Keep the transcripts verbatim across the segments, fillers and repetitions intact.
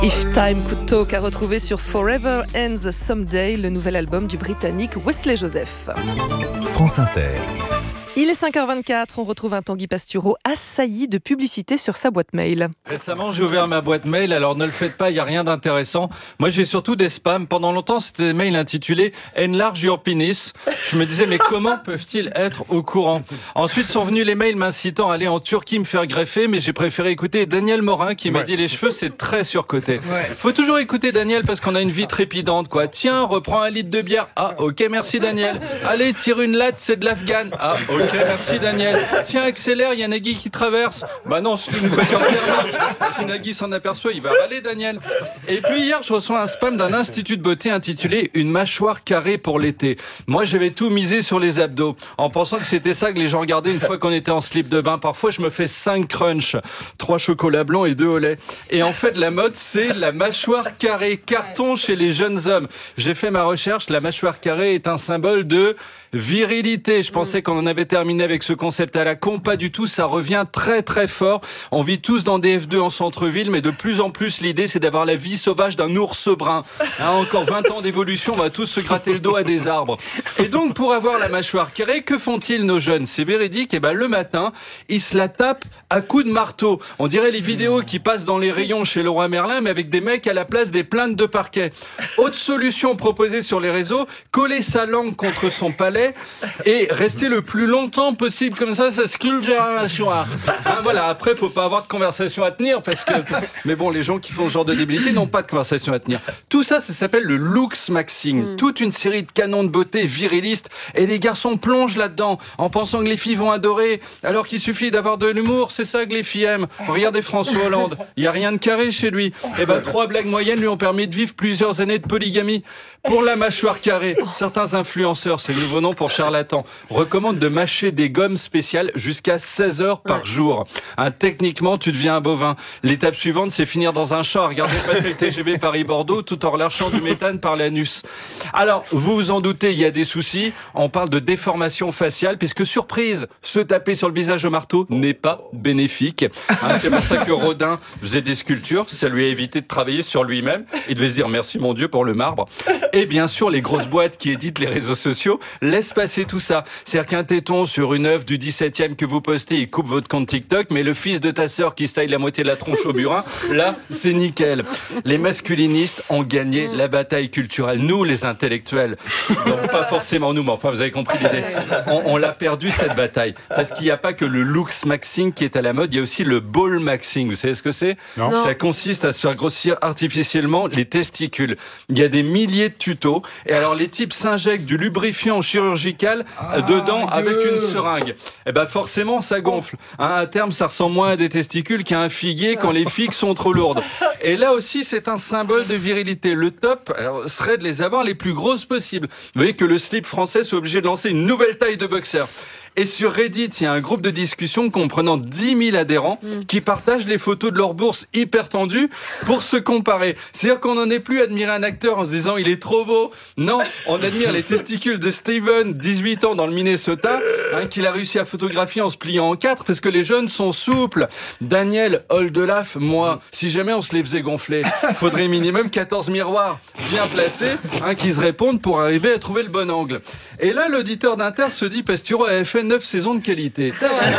If Time Could Talk à retrouver sur Forever Ends Someday, le nouvel album du Britannique Wesley Joseph. France Inter. Il est cinq heures vingt-quatre, on retrouve un Tanguy Pastureau assailli de publicité sur sa boîte mail. Récemment, j'ai ouvert ma boîte mail, alors ne le faites pas, il n'y a rien d'intéressant. Moi, j'ai surtout des spams. Pendant longtemps, c'était des mails intitulés « Enlarge your penis ». Je me disais, mais comment peuvent-ils être au courant ? Ensuite sont venus les mails m'incitant à aller en Turquie me faire greffer, mais j'ai préféré écouter Daniel Morin qui m'a ouais. dit « Les cheveux, c'est très surcoté ouais. ». Faut toujours écouter Daniel parce qu'on a une vie trépidante, quoi. Tiens, reprends un litre de bière. Ah, ok, merci Daniel. Allez, tire une latte, c'est de l'Afghan. Ah, ok. Ok, merci Daniel. Tiens, accélère, il y a Nagui qui traverse. Bah non, c'est une voiture thermique. Si Nagui s'en aperçoit, il va râler Daniel. Et puis hier, je reçois un spam d'un institut de beauté intitulé « Une mâchoire carrée pour l'été ». Moi, j'avais tout misé sur les abdos, en pensant que c'était ça que les gens regardaient une fois qu'on était en slip de bain. Parfois, je me fais cinq crunchs, trois chocolats blancs et deux au lait. Et en fait, la mode, c'est la mâchoire carrée, carton chez les jeunes hommes. J'ai fait ma recherche, la mâchoire carrée est un symbole de virilité. Je pensais qu'on en avait terminé avec ce concept à la con, pas du tout, ça revient très très fort. On vit tous dans des F deux en centre-ville, mais de plus en plus l'idée c'est d'avoir la vie sauvage d'un ours brun. Hein, encore vingt ans d'évolution, on va tous se gratter le dos à des arbres. Et donc pour avoir la mâchoire carrée, que font-ils nos jeunes ? C'est véridique, et ben le matin, ils se la tapent à coups de marteau. On dirait les vidéos qui passent dans les rayons chez Leroy Merlin, mais avec des mecs à la place des plaintes de parquet. Autre solution proposée sur les réseaux, coller sa langue contre son palais et rester le plus longtemps possible comme ça, ça sculpte la mâchoire. Hein, voilà, après, faut pas avoir de conversation à tenir parce que... Mais bon, les gens qui font ce genre de débilité n'ont pas de conversation à tenir. Tout ça, ça s'appelle le looks maxing. Mm. Toute une série de canons de beauté virilistes et les garçons plongent là-dedans en pensant que les filles vont adorer alors qu'il suffit d'avoir de l'humour, c'est ça que les filles aiment. Regardez François Hollande, il y a rien de carré chez lui. Et ben, trois blagues moyennes lui ont permis de vivre plusieurs années de polygamie. Pour la mâchoire carrée, certains influenceurs, c'est le nouveau nom pour charlatans, recommandent de mâcher des gommes spéciales jusqu'à seize heures par ouais. jour. Hein, techniquement, tu deviens un bovin. L'étape suivante, c'est finir dans un champ, regarder passer le T G V Paris-Bordeaux tout en relâchant du méthane par l'anus. Alors, vous vous en doutez, il y a des soucis. On parle de déformation faciale, puisque, surprise, se taper sur le visage au marteau n'est pas bénéfique. Hein, c'est pour ça que Rodin faisait des sculptures. Ça lui a évité de travailler sur lui-même. Il devait se dire merci mon Dieu pour le marbre. Et bien sûr, les grosses boîtes qui éditent les réseaux sociaux laissent passer tout ça. C'est-à-dire qu'un téton sur une œuvre du dix-septième que vous postez, il coupe votre compte TikTok, mais le fils de ta sœur qui se taille la moitié de la tronche au burin, là, c'est nickel. Les masculinistes ont gagné la bataille culturelle. Nous, les intellectuels, non, pas forcément nous, mais enfin, vous avez compris l'idée. On, on l'a perdu, cette bataille. Parce qu'il n'y a pas que le looks maxing qui est à la mode, il y a aussi le ball maxing. Vous savez ce que c'est ? Non. Ça consiste à se faire grossir artificiellement les testicules. Il y a des milliers de tutos. Et alors, les types s'injectent du lubrifiant chirurgical ah, dedans Dieu. avec une seringue. Et ben forcément, ça gonfle. Hein, à terme, ça ressemble moins à des testicules qu'à un figuier quand les figues sont trop lourdes. Et là aussi, c'est un symbole de virilité. Le top alors, serait de les avoir les plus grosses possibles. Vous voyez que le slip français soit obligé de lancer une nouvelle taille de boxer. Et sur Reddit, il y a un groupe de discussion comprenant dix mille adhérents mmh. qui partagent les photos de leur bourse hyper tendues pour se comparer. C'est-à-dire qu'on n'en est plus à admirer un acteur en se disant « il est trop beau ». Non, on admire les testicules de Steven, dix-huit ans, dans le Minnesota, hein, qu'il a réussi à photographier en se pliant en quatre parce que les jeunes sont souples. Daniel, Oldelaf, moi, si jamais on se les faisait gonfler, il faudrait minimum quatorze miroirs bien placés hein, qui se répondent pour arriver à trouver le bon angle. Et là, l'auditeur d'Inter se dit « Pastureau avait fait neuf saisons de qualité. »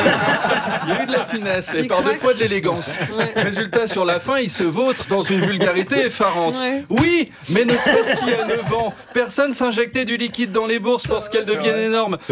Il y a eu de la finesse et par deux fois de l'élégance. Ouais. Résultat, sur la fin, il se vautre dans une vulgarité effarante. Ouais. Oui, mais ne serait-ce qu'il y a neuf ans, personne s'injectait du liquide dans les bourses pour qu'elles deviennent énormes.